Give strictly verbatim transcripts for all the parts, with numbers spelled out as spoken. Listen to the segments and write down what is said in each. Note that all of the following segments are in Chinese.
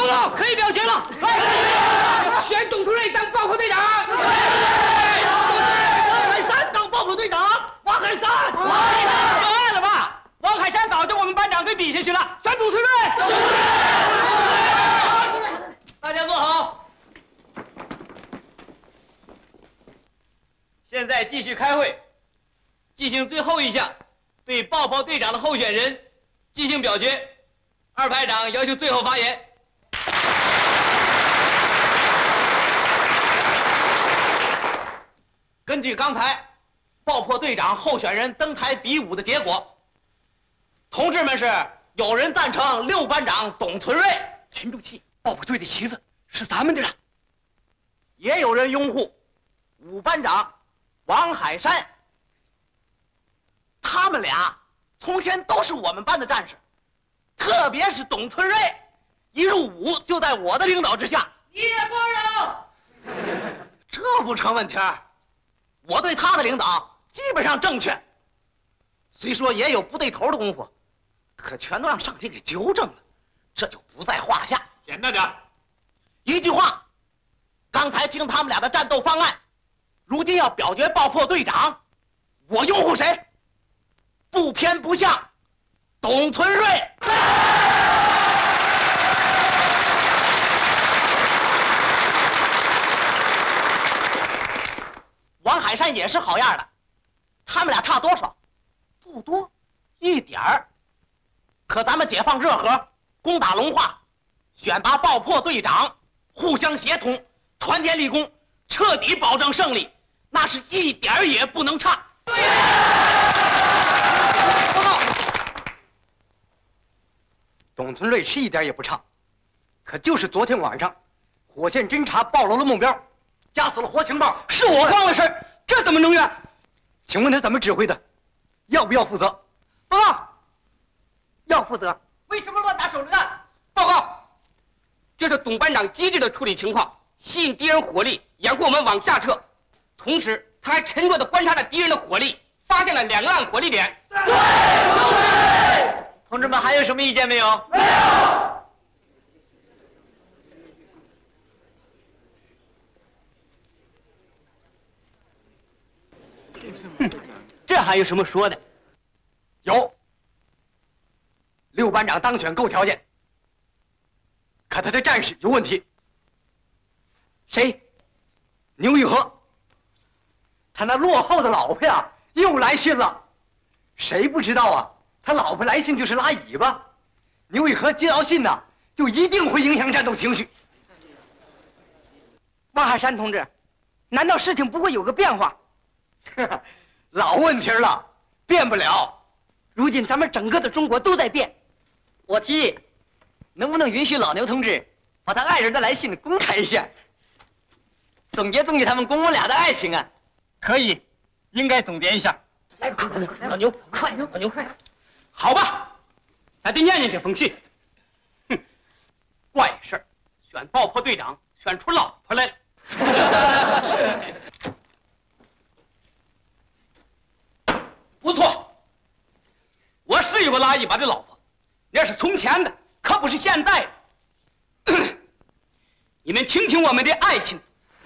很好，可以表决了。选董存瑞当爆破队长。王海山当爆破队长。王海山，王海山，有爱了吧？王海山早就我们班长给比下去了，选董存瑞。大家坐好。现在继续开会，进行最后一项，对爆破队长的候选人进行表决。二排长要求最后发言。根据刚才爆破队长候选人登台比武的结果，同志们是有人赞成六班长董存瑞，沉住气，爆破队的旗子是咱们的了。也有人拥护五班长王海山，他们俩从前都是我们班的战士，特别是董存瑞，一入伍就在我的领导之下，一夜光荣。这不成问题儿。我对他的领导基本上正确，虽说也有不对头的功夫，可全都让上级给纠正了，这就不在话下。简单点，一句话，刚才听他们俩的战斗方案，如今要表决爆破队长，我拥护谁？不偏不向，董存瑞。王海山也是好样的，他们俩差多少？不多，一点儿。可咱们解放热河，攻打龙化，选拔爆破队长，互相协同，团结立功，彻底保证胜利，那是一点儿也不能差。对。报告， 董存瑞是一点也不差，可就是昨天晚上，火线侦察暴露了目标。夹死了活情报，是我忘了事儿，这怎么能怨？请问他怎么指挥的？要不要负责？ 报告，要负责。为什么乱打手榴弹？报告，这是董班长机智的处理情况，吸引敌人火力，掩护我们往下撤。同时，他还沉着地观察着敌人的火力，发现了两个暗火力点。对，对。同志们还有什么意见没有？没有。这还有什么说的？ 有，六班长当选够条件，可他的战士有问题。 谁？ 牛玉和。他那落后的老婆呀，又来信了。谁不知道啊？他老婆来信就是拉尾巴。牛玉和接到信呢，就一定会影响战斗情绪。 王海山同志，难道事情不会有个变化？ 老问题了，变不了。 如今咱们整个的中国都在变。 我提议，能不能允许老牛同志把他爱人的来信公开一下，总结总结他们公母俩的爱情啊？ 可以，应该总结一下。来，快快快，老牛，快，老牛快。好吧，咱得念念这封信。哼，怪事儿，选爆破队长选出老婆来了。不错，我是有个拉一把的老婆，那是从前的，可不是现在的。你们听听我们的爱情，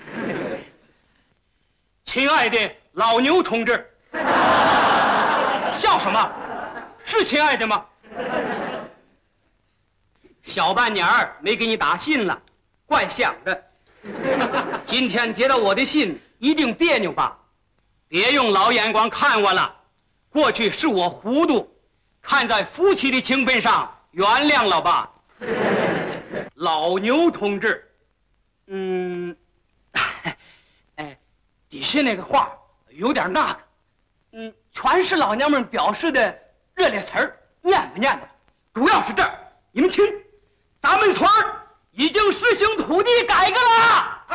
亲爱的老牛同志，笑什么？是亲爱的吗？小半年儿没给你打信了，怪想的。今天接到我的信，一定别扭吧？别用老眼光看我了。过去是我糊涂，看在夫妻的情分上，原谅了吧，老牛同志。嗯，哎，底下那个话有点那个，嗯，全是老娘们表示的热烈词儿，念吧念吧。主要是这儿，你们听，咱们村儿已经实行土地改革了。